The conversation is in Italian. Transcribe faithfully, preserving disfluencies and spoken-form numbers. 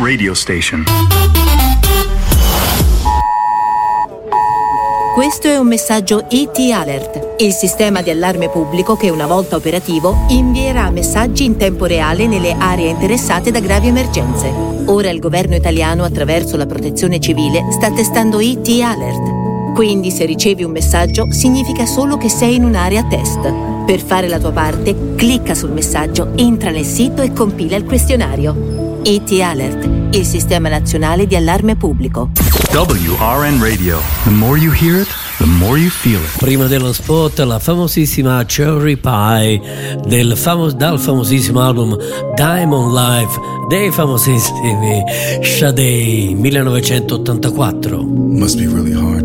radio station. Questo è un messaggio E T Alert, il sistema di allarme pubblico che una volta operativo invierà messaggi in tempo reale nelle aree interessate da gravi emergenze. Ora il governo italiano, attraverso la protezione civile, sta testando E T Alert. Quindi se ricevi un messaggio significa solo che sei in un'area test. Per fare la tua parte, clicca sul messaggio, entra nel sito e compila il questionario. E T Alert, il sistema nazionale di allarme pubblico. W R N Radio. The more you hear it, the more you feel it. Prima dello spot, la famosissima Cherry Pie del famo- dal famosissimo album Diamond Life dei famosissimi Sade, millenovecentottantaquattro. Must be really hard